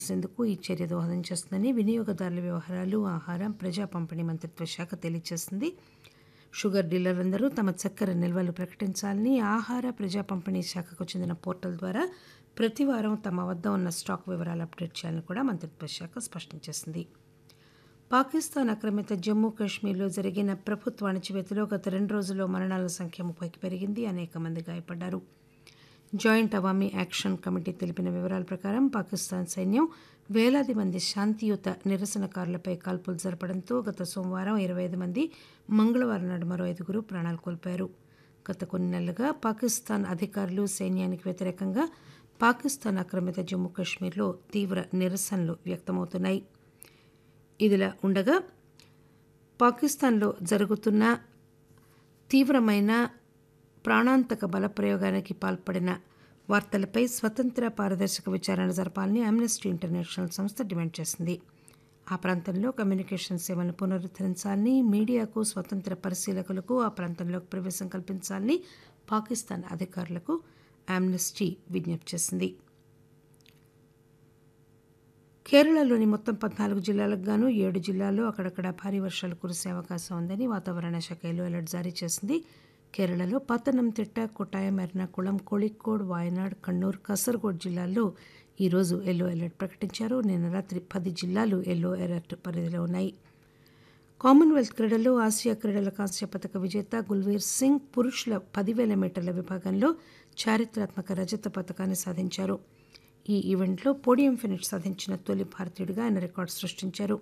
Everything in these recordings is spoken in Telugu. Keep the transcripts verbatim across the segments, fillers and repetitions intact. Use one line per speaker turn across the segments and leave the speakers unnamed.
చేసేందుకు ఈ చర్య దోహదం చేస్తుందని వినియోగదారుల వ్యవహారాలు, ఆహారం, ప్రజా పంపిణీ మంత్రిత్వ శాఖ తెలియజేసింది. షుగర్ డీలర్లందరూ తమ చక్కెర నిల్వలు ప్రకటించాలని ఆహార, ప్రజా పంపిణీ శాఖకు చెందిన పోర్టల్ ద్వారా ప్రతివారం తమ వద్ద ఉన్న స్టాక్ వివరాలు అప్డేట్ చేయాలని కూడా మంత్రిత్వ శాఖ స్పష్టం చేసింది. పాకిస్తాన్ ఆక్రమిత జమ్మూ కాశ్మీర్లో జరిగిన ప్రభుత్వ అణచివేతలో గత రెండు రోజుల్లో మరణాల సంఖ్య ముప్పైకి పెరిగింది. అనేక మంది గాయపడ్డారు. జాయింట్ అవామీ యాక్షన్ కమిటీ తెలిపిన వివరాల ప్రకారం పాకిస్తాన్ సైన్యం వేలాది మంది శాంతియుత నిరసనకారులపై కాల్పులు జరపడంతో గత సోమవారం ఇరవై ఐదు మంది, మంగళవారం నాడు మరో ఐదుగురు ప్రాణాలు కోల్పోయారు. గత కొన్ని నెలలుగా పాకిస్తాన్ అధికారులు, సైన్యానికి వ్యతిరేకంగా పాకిస్తాన్ ఆక్రమిత జమ్మూ కాశ్మీర్లో తీవ్ర నిరసనలు వ్యక్తమవుతున్నాయి. ఇదిలా ఉండగా పాకిస్తాన్లో జరుగుతున్న తీవ్రమైన ప్రాణాంతక బలప్రయోగానికి పాల్పడిన వార్తలపై స్వతంత్ర, పారదర్శక విచారణ జరపాలని ఆమ్నెస్టీ ఇంటర్నేషనల్ సంస్థ డిమాండ్ చేసింది. ఆ ప్రాంతంలో కమ్యూనికేషన్ సేవలను పునరుద్ధరించాలని, మీడియాకు, స్వతంత్ర పరిశీలకులకు ఆ ప్రాంతంలోకి ప్రవేశం కల్పించాలని పాకిస్తాన్ అధికారులకు ఆమ్నెస్టీ విజ్ఞప్తి చేసింది. కేరళలోని మొత్తం పద్నాలుగు జిల్లాలకు గాను ఏడు జిల్లాల్లో అక్కడక్కడ భారీ వర్షాలు కురిసే అవకాశం ఉందని వాతావరణ శాఖ ఎల్లో అలర్ట్ జారీ చేసింది. కేరళలో పతనంతిట్ట, కొట్టాయం, ఎర్నాకుళం, కోళికోడ్, వాయనాడ్, కണ്ണూర్, కాసర్గోడ్ జిల్లాల్లో ఈరోజు ఎల్లో అలర్ట్ ప్రకటించారు. నిన్న రాత్రి పది జిల్లాలు ఎల్లో అలర్ట్ పరిధిలో ఉన్నాయి. కామన్వెల్త్ క్రీడల్లో ఆసియా క్రీడల కాంస్య పథక విజేత గుల్వీర్ సింగ్ పురుషుల పదివేల మీటర్ల విభాగంలో చారిత్రాత్మక రజత పథకాన్ని సాధించారు. ఈ ఈవెంట్లో పోడియం ఫినిష్ సాధించిన తొలి భారతీయుడిగా ఆయన రికార్డు సృష్టించారు.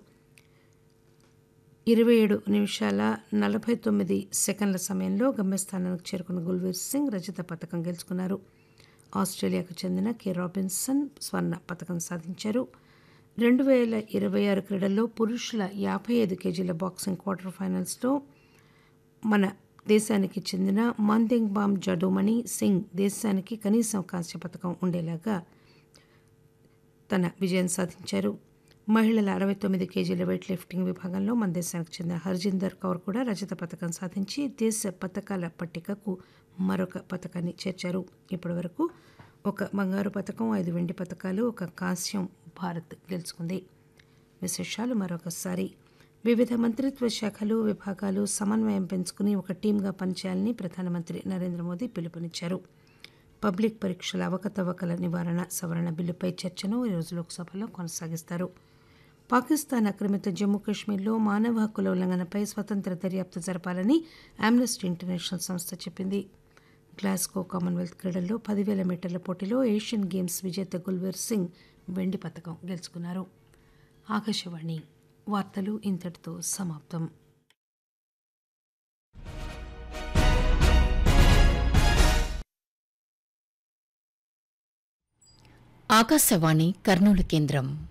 ఇరవై ఏడు నిమిషాల నలభై తొమ్మిది సెకండ్ల సమయంలో గమ్యస్థానానికి చేరుకున్న గుల్వీర్ సింగ్ రజత పథకం గెలుచుకున్నారు. ఆస్ట్రేలియాకు చెందిన కె రాబిన్సన్ స్వర్ణ పథకం సాధించారు. రెండు వేల ఇరవై ఆరు క్రీడల్లో పురుషుల యాభై ఐదు కేజీల బాక్సింగ్ క్వార్టర్ ఫైనల్స్లో మన దేశానికి చెందిన మాందెంగ్ బామ్ జడోమణి సింగ్ దేశానికి కనీసం కాంస్య పథకం ఉండేలాగా తన విజయం సాధించారు. మహిళల అరవై తొమ్మిది కేజీల వెయిట్ లిఫ్టింగ్ విభాగంలో మన దేశానికి చెందిన హర్జిందర్ కౌర్ కూడా రజత పథకం సాధించి దేశ పథకాల పట్టికకు మరొక పథకాన్ని చేర్చారు. ఇప్పటి వరకు ఒక బంగారు పథకం, ఐదు వెండి పథకాలు, ఒక కాంస్యం భారత్ గెలుచుకుంది. విశేషాలు మరొకసారి. వివిధ మంత్రిత్వ శాఖలు, విభాగాలు సమన్వయం పెంచుకుని ఒక టీంగా పనిచేయాలని ప్రధానమంత్రి నరేంద్ర మోదీ పిలుపునిచ్చారు. పబ్లిక్ పరీక్షల అవకతవకల నివారణ సవరణ బిల్లుపై చర్చను ఈరోజు లోక్సభలో కొనసాగిస్తారు. పాకిస్తాన్ ఆక్రమిత జమ్మూ కాశ్మీర్లో మానవ హక్కుల ఉల్లంఘనపై స్వతంత్ర దర్యాప్తు జరపాలని ఆమ్నెస్టీ ఇంటర్నేషనల్ సంస్థ చెప్పింది. గ్లాస్గో కామన్వెల్త్ క్రీడల్లో పదివేల మీటర్ల పోటీలో ఏషియన్ గేమ్స్ విజేత గుల్వీర్ సింగ్ వెండి పథకం గెలుచుకున్నారు. ఆకాశవాణి వార్తలు ఇంతటితో సమాప్తం.
ఆకాశవాణి కర్నూలు కేంద్రం.